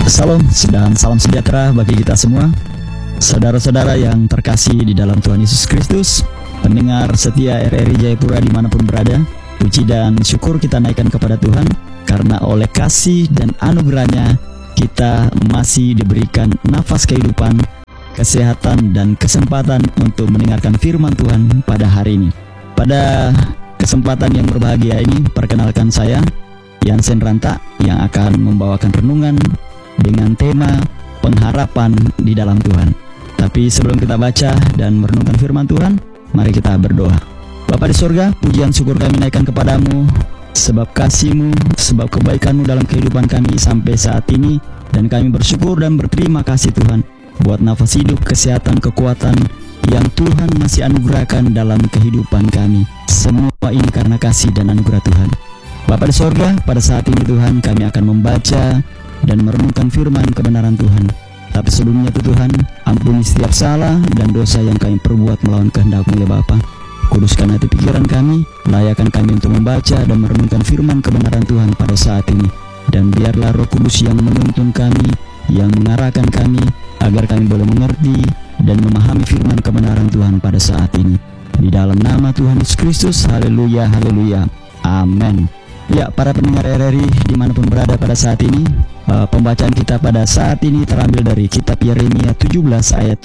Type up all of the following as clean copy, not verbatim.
Salam dan salam sejahtera bagi kita semua, saudara-saudara yang terkasih di dalam Tuhan Yesus Kristus, pendengar setia RRI Jayapura dimanapun berada. Puji dan syukur kita naikkan kepada Tuhan, karena oleh kasih dan anugerahnya kita masih diberikan nafas kehidupan, kesehatan dan kesempatan untuk mendengarkan firman Tuhan pada hari ini. Pada kesempatan yang berbahagia ini, perkenalkan saya Yansen Ranta yang akan membawakan renungan dengan tema pengharapan di dalam Tuhan. Tapi sebelum kita baca dan merenungkan firman Tuhan, mari kita berdoa. Bapa di surga, pujian syukur kami naikkan kepadamu, sebab kasih-Mu, sebab kebaikan-Mu dalam kehidupan kami sampai saat ini. Dan kami bersyukur dan berterima kasih Tuhan, buat nafas hidup, kesehatan, kekuatan yang Tuhan masih anugerahkan dalam kehidupan kami. Semua ini karena kasih dan anugerah Tuhan. Bapa di surga, pada saat ini Tuhan, kami akan membaca dan merenungkan firman kebenaran Tuhan. Tapi sebelumnya Tuhan, ampuni setiap salah dan dosa yang kami perbuat melawan kehendak-Mu ya Bapa. Kuduskan hati pikiran kami, layakan kami untuk membaca dan merenungkan firman kebenaran Tuhan pada saat ini. Dan biarlah Roh Kudus yang menuntun kami, yang mengarahkan kami, agar kami boleh mengerti dan memahami firman kebenaran Tuhan pada saat ini. Di dalam nama Tuhan Yesus Kristus, haleluya, haleluya, amin. Ya, para pendengar RRI dimanapun berada pada saat ini, pembacaan kita pada saat ini terambil dari kitab Yeremia 17 ayat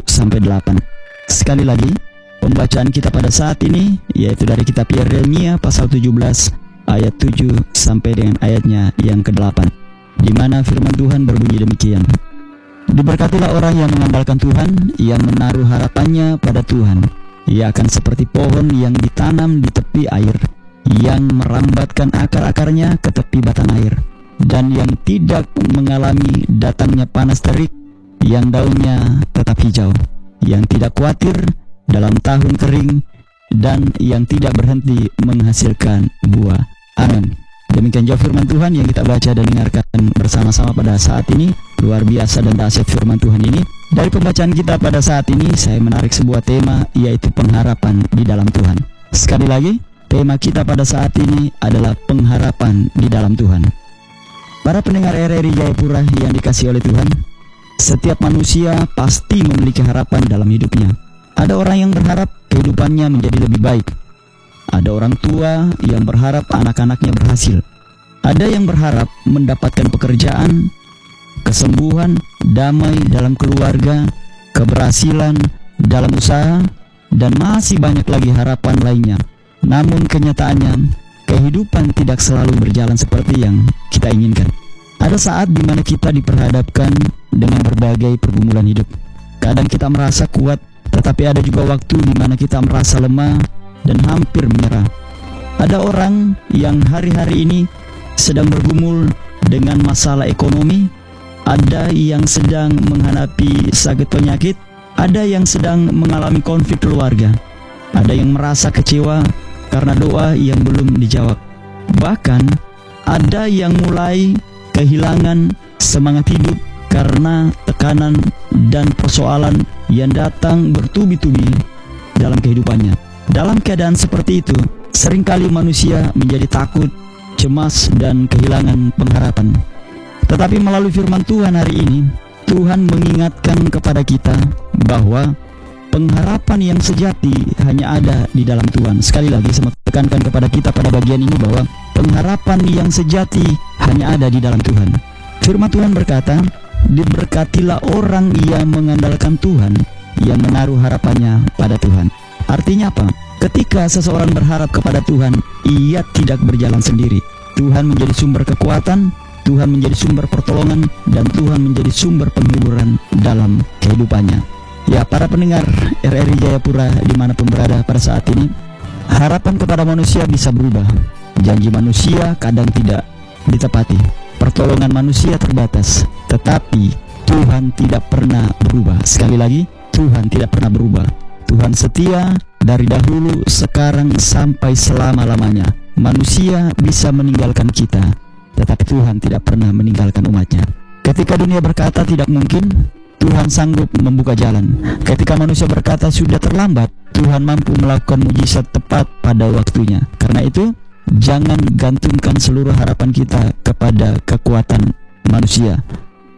7-8. Sekali lagi, pembacaan kita pada saat ini yaitu dari kitab Yeremia pasal 17 ayat 7 sampai dengan ayatnya yang ke-8, di mana firman Tuhan berbunyi demikian. Diberkatilah orang yang mengandalkan Tuhan, yang menaruh harapannya pada Tuhan. Ia akan seperti pohon yang ditanam di tepi air, yang merambatkan akar-akarnya ke tepi batang air, dan yang tidak mengalami datangnya panas terik, yang daunnya tetap hijau, yang tidak khawatir dalam tahun kering, dan yang tidak berhenti menghasilkan buah. Amin. Demikian jawab firman Tuhan yang kita baca dan dengarkan bersama-sama pada saat ini. Luar biasa dan dahsyat firman Tuhan ini. Dari pembacaan kita pada saat ini, saya menarik sebuah tema, yaitu pengharapan di dalam Tuhan. Sekali lagi, tema kita pada saat ini adalah pengharapan di dalam Tuhan. Para pendengar RRI Jayapura yang dikasihi oleh Tuhan, setiap manusia pasti memiliki harapan dalam hidupnya. Ada orang yang berharap kehidupannya menjadi lebih baik. Ada orang tua yang berharap anak-anaknya berhasil. Ada yang berharap mendapatkan pekerjaan, kesembuhan, damai dalam keluarga, keberhasilan dalam usaha, dan masih banyak lagi harapan lainnya. Namun kenyataannya, kehidupan tidak selalu berjalan seperti yang kita inginkan. Ada saat di mana kita diperhadapkan dengan berbagai pergumulan hidup. Kadang kita merasa kuat, tetapi ada juga waktu di mana kita merasa lemah dan hampir menyerah. Ada orang yang hari-hari ini sedang bergumul dengan masalah ekonomi, ada yang sedang menghadapi sakit penyakit, ada yang sedang mengalami konflik keluarga, ada yang merasa kecewa karena doa yang belum dijawab. Bahkan ada yang mulai kehilangan semangat hidup karena tekanan dan persoalan yang datang bertubi-tubi dalam kehidupannya. Dalam keadaan seperti itu, seringkali manusia menjadi takut, cemas, dan kehilangan pengharapan. Tetapi melalui firman Tuhan hari ini, Tuhan mengingatkan kepada kita bahwa pengharapan yang sejati hanya ada di dalam Tuhan. Sekali lagi saya tekankan kepada kita pada bagian ini bahwa pengharapan yang sejati hanya ada di dalam Tuhan. Firman Tuhan berkata, diberkatilah orang yang mengandalkan Tuhan, yang menaruh harapannya pada Tuhan. Artinya apa? Ketika seseorang berharap kepada Tuhan, ia tidak berjalan sendiri. Tuhan menjadi sumber kekuatan, Tuhan menjadi sumber pertolongan, dan Tuhan menjadi sumber penghiburan dalam kehidupannya. Ya, para pendengar RRI Jayapura dimanapun berada pada saat ini, harapan kepada manusia bisa berubah. Janji manusia kadang tidak ditepati, pertolongan manusia terbatas, tetapi Tuhan tidak pernah berubah. Sekali lagi, Tuhan tidak pernah berubah. Tuhan setia dari dahulu, sekarang, sampai selama-lamanya. Manusia bisa meninggalkan kita, tetapi Tuhan tidak pernah meninggalkan umatnya. Ketika dunia berkata tidak mungkin, Tuhan sanggup membuka jalan. Ketika manusia berkata sudah terlambat, Tuhan mampu melakukan mujizat tepat pada waktunya. Karena itu, jangan gantungkan seluruh harapan kita kepada kekuatan manusia.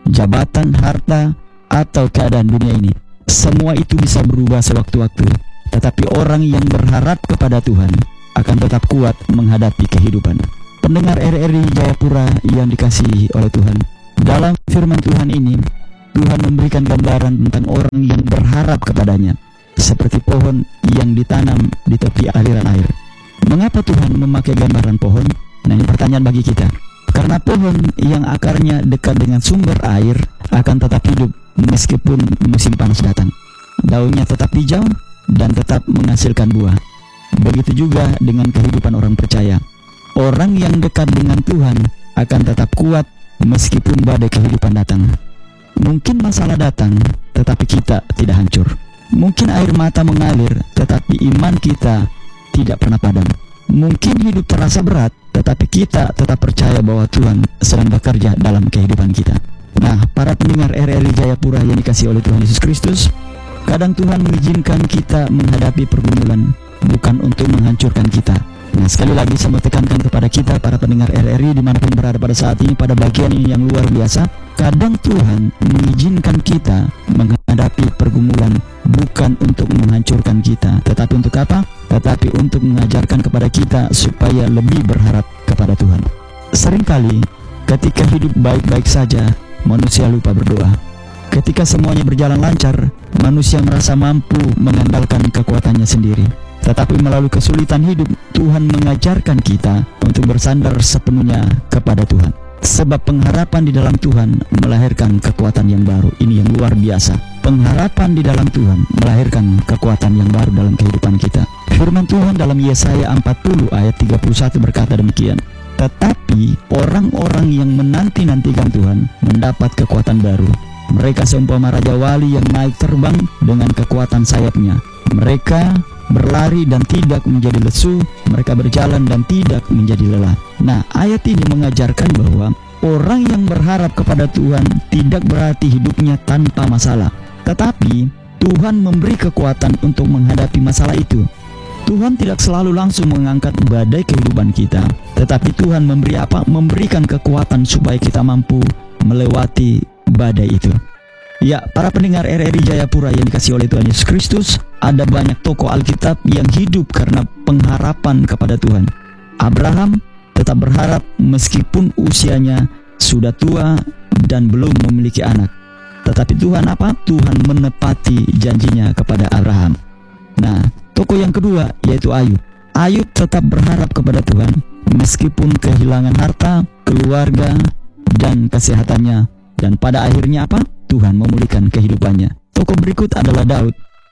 jabatan, harta, atau keadaan dunia ini. Semua itu bisa berubah sewaktu-waktu, tetapi orang yang berharap kepada Tuhan akan tetap kuat menghadapi kehidupan. Pendengar RRI Jayapura yang dikasihi oleh Tuhan, dalam firman Tuhan ini, Tuhan memberikan gambaran tentang orang yang berharap kepadanya, seperti pohon yang ditanam di tepi aliran air. Mengapa Tuhan memakai gambaran pohon? Nah, ini pertanyaan bagi kita. Karena pohon yang akarnya dekat dengan sumber air akan tetap hidup meskipun musim panas datang. Daunnya tetap hijau dan tetap menghasilkan buah. Begitu juga dengan kehidupan orang percaya. Orang yang dekat dengan Tuhan akan tetap kuat meskipun badai kehidupan datang. Mungkin masalah datang, tetapi kita tidak hancur. Mungkin air mata mengalir, tetapi iman kita tidak pernah padam. Mungkin hidup terasa berat, tetapi kita tetap percaya bahwa Tuhan sedang bekerja dalam kehidupan kita. Nah, para pendengar RRI Jayapura yang dikasihi oleh Tuhan Yesus Kristus, kadang Tuhan mengizinkan kita menghadapi pergumulan bukan untuk menghancurkan kita. Nah, sekali lagi saya mau tekankan kepada kita para pendengar RRI dimanapun berada pada saat ini, pada bagian ini yang luar biasa, kadang Tuhan mengizinkan kita menghadapi pergumulan bukan untuk menghancurkan kita, tetapi untuk apa? Tetapi untuk mengajarkan kepada kita supaya lebih berharap kepada Tuhan. Seringkali ketika hidup baik-baik saja, manusia lupa berdoa. Ketika semuanya berjalan lancar, manusia merasa mampu mengandalkan kekuatannya sendiri. Tetapi melalui kesulitan hidup, Tuhan mengajarkan kita untuk bersandar sepenuhnya kepada Tuhan. Sebab pengharapan di dalam Tuhan melahirkan kekuatan yang baru. Ini yang luar biasa. Pengharapan di dalam Tuhan melahirkan kekuatan yang baru dalam kehidupan kita. Firman Tuhan dalam Yesaya 40 ayat 31 berkata demikian. Tetapi orang-orang yang menanti-nantikan Tuhan mendapat kekuatan baru. Mereka seumpama raja wali yang naik terbang dengan kekuatan sayapnya. Mereka berlari dan tidak menjadi lesu, mereka berjalan dan tidak menjadi lelah. Nah, ayat ini mengajarkan bahwa orang yang berharap kepada Tuhan tidak berarti hidupnya tanpa masalah, tetapi Tuhan memberi kekuatan untuk menghadapi masalah itu. Tuhan tidak selalu langsung mengangkat badai kehidupan kita, tetapi Tuhan memberi apa? Memberikan kekuatan supaya kita mampu melewati badai itu. Ya, para pendengar RRI Jayapura yang dikasihi oleh Tuhan Yesus Kristus, ada banyak tokoh Alkitab yang hidup karena pengharapan kepada Tuhan. Abraham tetap berharap meskipun usianya sudah tua dan belum memiliki anak. Tetapi Tuhan apa? Tuhan menepati janjinya kepada Abraham. Nah, tokoh yang kedua yaitu Ayub. Ayub tetap berharap kepada Tuhan meskipun kehilangan harta, keluarga, dan kesehatannya. Dan pada akhirnya apa? Tuhan memulihkan kehidupannya. Tokoh berikut adalah Daud.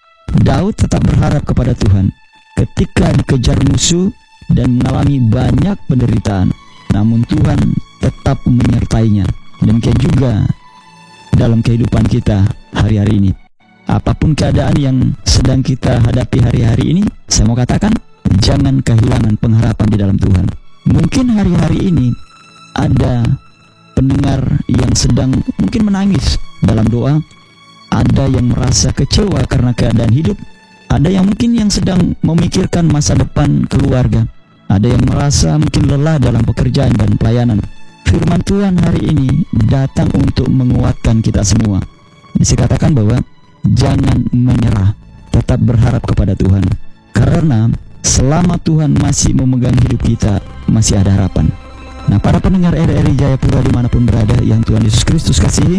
Daud tetap berharap kepada Tuhan ketika dikejar musuh dan mengalami banyak penderitaan. Namun Tuhan tetap menyertainya. Demikian juga dalam kehidupan kita hari-hari ini. Apapun keadaan yang sedang kita hadapi hari-hari ini, saya mau katakan, jangan kehilangan pengharapan di dalam Tuhan. Mungkin hari-hari ini ada pendengar yang sedang mungkin menangis dalam doa, ada yang merasa kecewa karena keadaan hidup, ada yang mungkin yang sedang memikirkan masa depan keluarga, ada yang merasa mungkin lelah dalam pekerjaan dan pelayanan. Firman Tuhan hari ini datang untuk menguatkan kita semua. Dikatakan bahwa jangan menyerah, tetap berharap kepada Tuhan, karena selama Tuhan masih memegang hidup kita, masih ada harapan. Nah, para pendengar RRI Jayapura dimanapun berada yang Tuhan Yesus Kristus kasihi,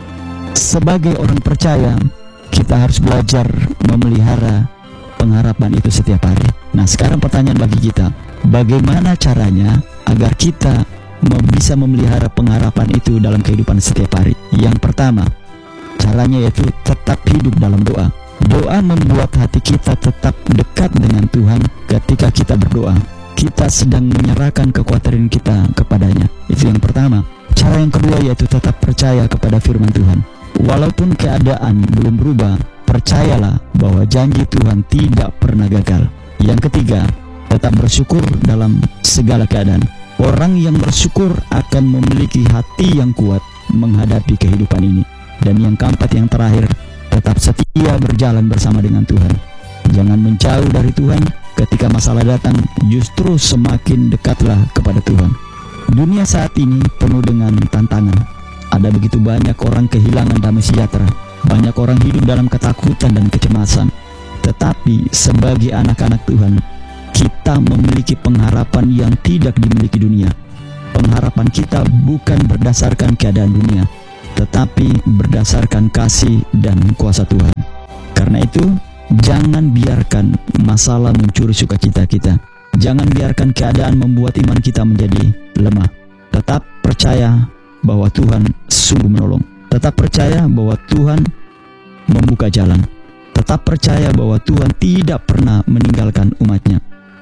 sebagai orang percaya, kita harus belajar memelihara pengharapan itu setiap hari. Nah, sekarang pertanyaan bagi kita, bagaimana caranya agar kita bisa memelihara pengharapan itu dalam kehidupan setiap hari? Yang pertama, caranya yaitu tetap hidup dalam doa. Doa membuat hati kita tetap dekat dengan Tuhan ketika kita berdoa. Kita sedang menyerahkan kekhawatiran kita kepadanya. Itu yang pertama. Cara yang kedua yaitu tetap percaya kepada firman Tuhan. Walaupun keadaan belum berubah, percayalah bahwa janji Tuhan tidak pernah gagal. Yang ketiga, tetap bersyukur dalam segala keadaan. Orang yang bersyukur akan memiliki hati yang kuat menghadapi kehidupan ini. Dan yang keempat, yang terakhir, tetap setia berjalan bersama dengan Tuhan. Jangan menjauh dari Tuhan. Ketika masalah datang, justru semakin dekatlah kepada Tuhan. Dunia saat ini penuh dengan tantangan. Ada begitu banyak orang kehilangan damai sejahtera. Banyak orang hidup dalam ketakutan dan kecemasan. Tetapi sebagai anak-anak Tuhan, kita memiliki pengharapan yang tidak dimiliki dunia. Pengharapan kita bukan berdasarkan keadaan dunia, tetapi berdasarkan kasih dan kuasa Tuhan. Karena itu, jangan biarkan masalah mencuri sukacita kita. Jangan biarkan keadaan membuat iman kita menjadi lemah. Tetap percaya bahwa Tuhan sungguh menolong. Tetap percaya bahwa Tuhan membuka jalan. Tetap percaya bahwa Tuhan tidak pernah meninggalkan umatnya.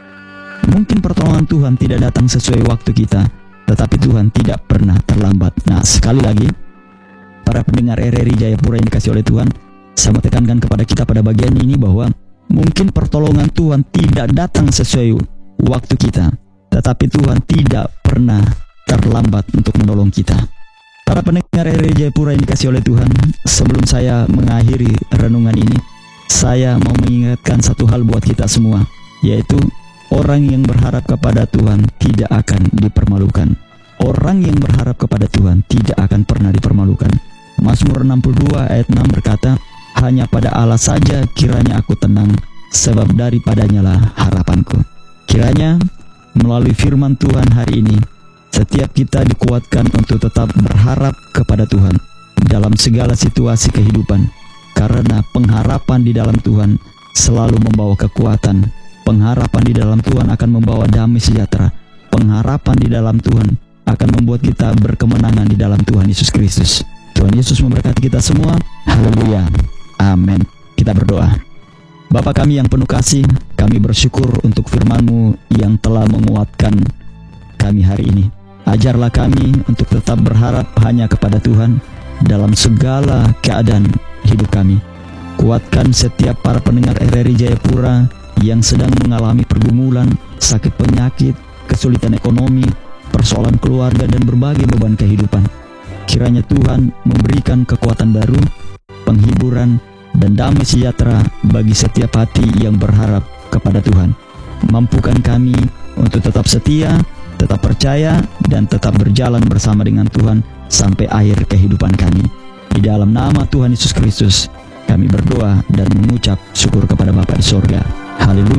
Mungkin pertolongan Tuhan tidak datang sesuai waktu kita, tetapi Tuhan tidak pernah terlambat. Nah, sekali lagi, para pendengar RRI Jayapura yang dikasih oleh Tuhan, saya mau tekankan kepada kita pada bagian ini bahwa mungkin pertolongan Tuhan tidak datang sesuai waktu kita, tetapi Tuhan tidak pernah terlambat untuk menolong kita. Para pendengar RRI Jayapura yang dikasih oleh Tuhan, sebelum saya mengakhiri renungan ini, saya mau mengingatkan satu hal buat kita semua, yaitu orang yang berharap kepada Tuhan tidak akan dipermalukan. Orang yang berharap kepada Tuhan tidak akan pernah dipermalukan. Mazmur 62 ayat 6 berkata, hanya pada Allah saja kiranya aku tenang, sebab daripadanya lah harapanku. Kiranya melalui firman Tuhan hari ini, setiap kita dikuatkan untuk tetap berharap kepada Tuhan dalam segala situasi kehidupan, karena pengharapan di dalam Tuhan selalu membawa kekuatan. Pengharapan di dalam Tuhan akan membawa damai sejahtera. Pengharapan di dalam Tuhan akan membuat kita berkemenangan di dalam Tuhan Yesus Kristus. Tuhan Yesus memberkati kita semua. Haleluya. Amin. Kita berdoa. Bapa kami yang penuh kasih, kami bersyukur untuk firman-Mu yang telah menguatkan kami hari ini. Ajarlah kami untuk tetap berharap hanya kepada Tuhan dalam segala keadaan hidup kami. Kuatkan setiap para pendengar RRI Jayapura yang sedang mengalami pergumulan, sakit penyakit, kesulitan ekonomi, persoalan keluarga, dan berbagai beban kehidupan. Kiranya Tuhan memberikan kekuatan baru, penghiburan, dan damai sejahtera bagi setiap hati yang berharap kepada Tuhan. Mampukan kami untuk tetap setia, tetap percaya, dan tetap berjalan bersama dengan Tuhan sampai akhir kehidupan kami. Di dalam nama Tuhan Yesus Kristus, kami berdoa dan mengucap syukur kepada Bapa di sorga. Haleluya.